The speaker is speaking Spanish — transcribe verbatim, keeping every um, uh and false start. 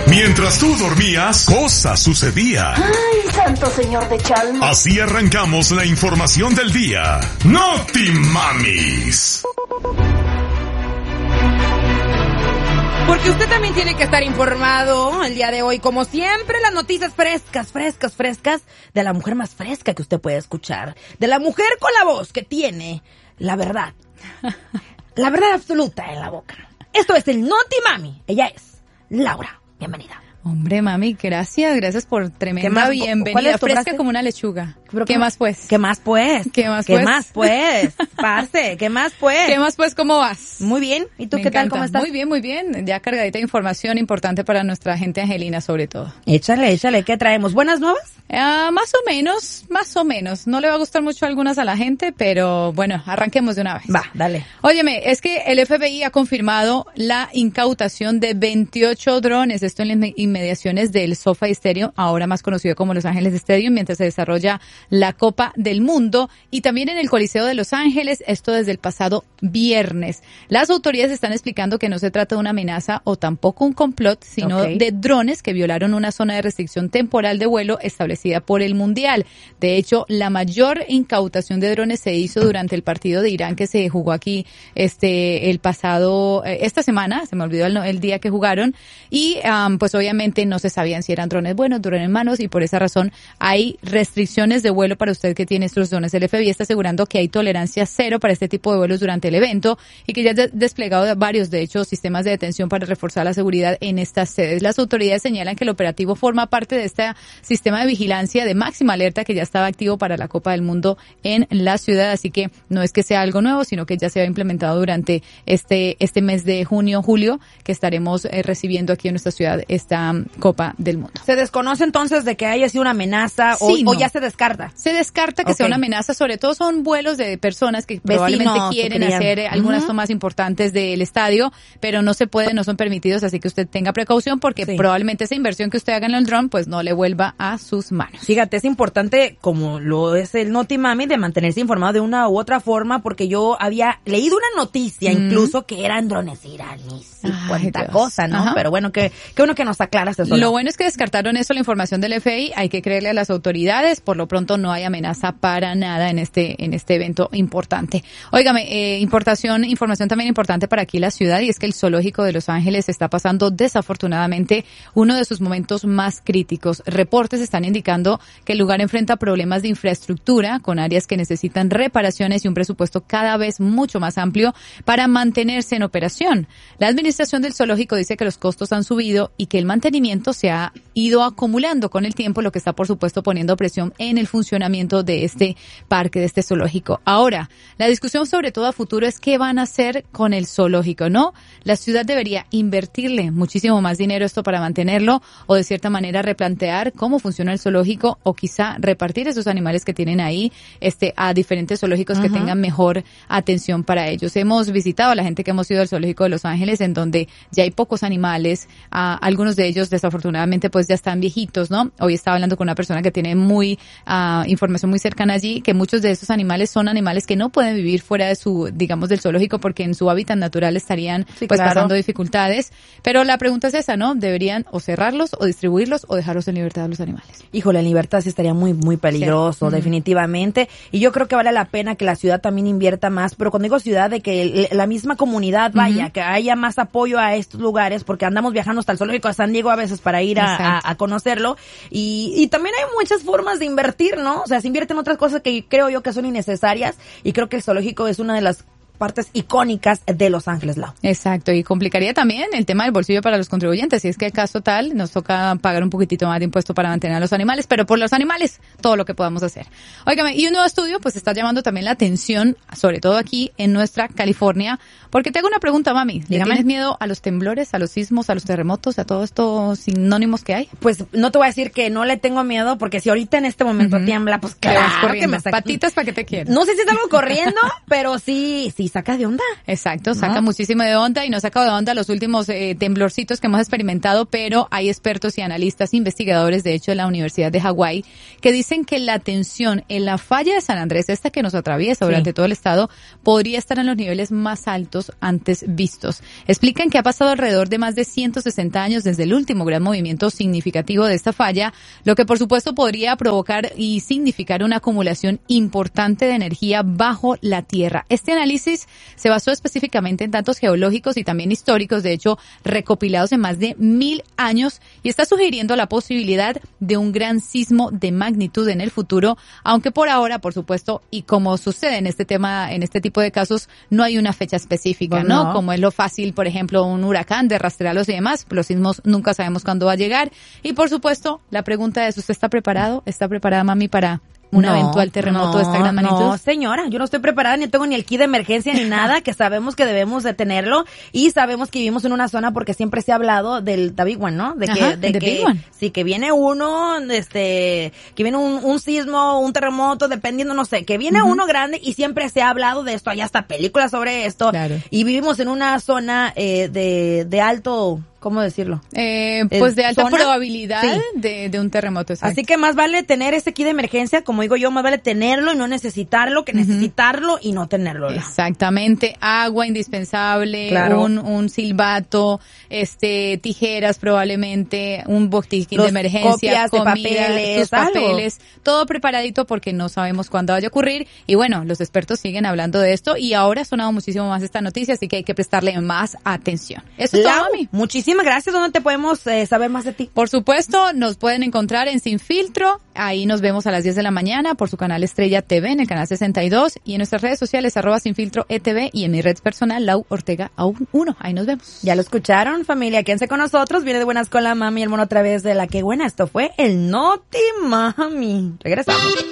Mientras tú dormías, cosas sucedían. ¡Ay, santo señor de Chalma! Así arrancamos la información del día. ¡Noti Mamis! Porque usted también tiene que estar informado el día de hoy. Como siempre, las noticias frescas, frescas, frescas de la mujer más fresca que usted puede escuchar. De la mujer con la voz que tiene la verdad. La verdad absoluta en la boca. Esto es el Noti Mami. Ella es Laura. Bienvenida. Hombre, mami, gracias, gracias por tremenda más, bienvenida, fresca frase? Como una lechuga. ¿Qué, ¿Qué más pues? ¿Qué más pues? ¿Qué más ¿Qué pues? más pues? Parce, ¿qué más pues? ¿Qué más pues? ¿Cómo vas? Muy bien. ¿Y tú Me qué encanta. tal? ¿Cómo estás? Muy bien, muy bien. Ya cargadita de información importante para nuestra gente angelina, sobre todo. Échale, échale. ¿Qué traemos? ¿Buenas nuevas? Uh, más o menos, más o menos. No le va a gustar mucho a algunas a la gente, pero bueno, arranquemos de una vez. Va, dale. Óyeme, es que el F B I ha confirmado la incautación de veintiocho drones, esto en las inmediaciones del SoFi Stadium, ahora más conocido como Los Ángeles Stadium, mientras se desarrolla la Copa del Mundo, y también en el Coliseo de Los Ángeles, esto desde el pasado viernes. Las autoridades están explicando que no se trata de una amenaza o tampoco un complot, sino okay. de drones que violaron una zona de restricción temporal de vuelo establecida por el Mundial. De hecho, la mayor incautación de drones se hizo durante el partido de Irán que se jugó aquí este el pasado, eh, esta semana, se me olvidó el, el día que jugaron, y um, pues obviamente no se sabían si eran drones buenos, drones malos, y por esa razón hay restricciones de vuelo para usted que tiene estos drones. El F B I está asegurando que hay tolerancia cero para este tipo de vuelos durante el evento y que ya ha desplegado varios, de hecho, sistemas de detención para reforzar la seguridad en estas sedes. Las autoridades señalan que el operativo forma parte de este sistema de vigilancia de máxima alerta que ya estaba activo para la Copa del Mundo en la ciudad, así que no es que sea algo nuevo, sino que ya se ha implementado durante este este mes de junio, julio, que estaremos eh, recibiendo aquí en nuestra ciudad esta um, Copa del Mundo. ¿Se desconoce entonces de que haya sido una amenaza o, sí, no. o ya se descarta? Se descarta que okay. sea una amenaza, sobre todo son vuelos de personas que Vecinos, probablemente quieren hacer eh, algunas uh-huh. tomas importantes del estadio, pero no se puede, no son permitidos, así que usted tenga precaución porque sí. probablemente esa inversión que usted haga en el dron pues no le vuelva a sus manos. Fíjate, es importante, como lo es el Noti Mami, de mantenerse informado de una u otra forma, porque yo había leído una noticia, mm. incluso, que eran drones iraníes y cuánta Dios. cosa, ¿no? Ajá. Pero bueno, que, que bueno que nos aclaras eso. Lo bueno es que descartaron eso, la información del F B I, hay que creerle a las autoridades, por lo pronto no hay amenaza para nada en este en este evento importante. Óigame, eh, importación, información también importante para aquí la ciudad, y es que el zoológico de Los Ángeles está pasando desafortunadamente uno de sus momentos más críticos. Reportes están indicando que el lugar enfrenta problemas de infraestructura con áreas que necesitan reparaciones y un presupuesto cada vez mucho más amplio para mantenerse en operación. La administración del zoológico dice que los costos han subido y que el mantenimiento se ha ido acumulando con el tiempo, lo que está por supuesto poniendo presión en el funcionamiento de este parque, de este zoológico. Ahora, la discusión sobre todo a futuro es qué van a hacer con el zoológico, ¿no? La ciudad debería invertirle muchísimo más dinero a esto para mantenerlo, o de cierta manera replantear cómo funciona el zoológico, o quizá repartir esos animales que tienen ahí este a diferentes zoológicos uh-huh. que tengan mejor atención para ellos. Hemos visitado a la gente que hemos ido al zoológico de Los Ángeles, en donde ya hay pocos animales, uh, algunos de ellos desafortunadamente pues ya están viejitos, ¿no? Hoy estaba hablando con una persona que tiene muy uh, información muy cercana allí, que muchos de esos animales son animales que no pueden vivir fuera de su, digamos, del zoológico, porque en su hábitat natural estarían sí, pues claro. pasando dificultades. Pero la pregunta es esa, ¿no? ¿Deberían o cerrarlos o distribuirlos o dejarlos en libertad a los animales? Híjole, en libertad sí estaría muy, muy peligroso, sí. definitivamente. Y yo creo que vale la pena que la ciudad también invierta más, pero cuando digo ciudad, de que la misma comunidad vaya, uh-huh. que haya más apoyo a estos lugares, porque andamos viajando hasta el zoológico de San Diego a veces para ir a, a, a conocerlo. Y, y también hay muchas formas de invertir, ¿no? O sea, se invierten otras cosas que creo yo que son innecesarias, y creo que el zoológico es una de las partes icónicas de Los Ángeles, Lau. Exacto, y complicaría también el tema del bolsillo para los contribuyentes. Si es que el caso tal, nos toca pagar un poquitito más de impuesto para mantener a los animales, pero por los animales, todo lo que podamos hacer. Óigame, y un nuevo estudio pues está llamando también la atención, sobre todo aquí en nuestra California, porque te hago una pregunta, mami. ¿Le tienes miedo a los temblores, a los sismos, a los terremotos, a todos estos sinónimos que hay? Pues no te voy a decir que no le tengo miedo, porque si ahorita en este momento uh-huh. tiembla, pues claro que me saca. Patitas para que te quieran. No sé si salgo corriendo, pero sí, sí y saca de onda. Exacto, saca ¿no? muchísimo de onda y nos saca de onda los últimos eh, temblorcitos que hemos experimentado, pero hay expertos y analistas, investigadores, de hecho, de la Universidad de Hawái, que dicen que la tensión en la falla de San Andrés, esta que nos atraviesa sí. durante todo el estado, podría estar en los niveles más altos antes vistos. Explican que ha pasado alrededor de más de ciento sesenta años desde el último gran movimiento significativo de esta falla, lo que por supuesto podría provocar y significar una acumulación importante de energía bajo la tierra. Este análisis se basó específicamente en datos geológicos y también históricos, de hecho, recopilados en más de mil años, y está sugiriendo la posibilidad de un gran sismo de magnitud en el futuro, aunque por ahora, por supuesto, y como sucede en este tema, en este tipo de casos, no hay una fecha específica, bueno, ¿no? Como es lo fácil, por ejemplo, un huracán de rastrearlos y demás, los sismos nunca sabemos cuándo va a llegar. Y por supuesto, la pregunta es, ¿usted está preparado? ¿Está preparada, mami, para un no, eventual terremoto no, de esta gran magnitud? No, señora, yo no estoy preparada, ni tengo ni el kit de emergencia ni nada, que sabemos que debemos de tenerlo y sabemos que vivimos en una zona porque siempre se ha hablado del The Big One, ¿no? De que, Ajá, de the que big one. Sí, que viene uno, este, que viene un, un sismo, un terremoto, dependiendo, no sé, que viene uh-huh. uno grande y siempre se ha hablado de esto, hay hasta películas sobre esto. Claro. Y vivimos en una zona eh, de, de alto... ¿Cómo decirlo? Eh, pues de alta ¿Zona? probabilidad sí. de, de un terremoto. Exacto. Así que más vale tener ese kit de emergencia, como digo yo, más vale tenerlo y no necesitarlo que uh-huh. necesitarlo y no tenerlo. Exactamente. Agua indispensable, claro. un, un silbato, este, tijeras probablemente, un botiquín Los de emergencia, copias comida, de papeles, sus papeles, algo. Todo preparadito porque no sabemos cuándo vaya a ocurrir. Y bueno, los expertos siguen hablando de esto y ahora ha sonado muchísimo más esta noticia, así que hay que prestarle más atención. Eso es todo, mami. Muchísimas Muchísimas gracias. ¿Dónde te podemos eh, saber más de ti? Por supuesto, nos pueden encontrar en Sin Filtro. Ahí nos vemos a las diez de la mañana por su canal Estrella T V en el canal sesenta y dos y en nuestras redes sociales arroba Sin Filtro E T V y en mi red personal Lau Ortega uno. Ahí nos vemos. Ya lo escucharon, familia. Quédense con nosotros. Viene de buenas con la mami y el mono otra vez de la que buena. Esto fue el Noti Mami. Regresamos.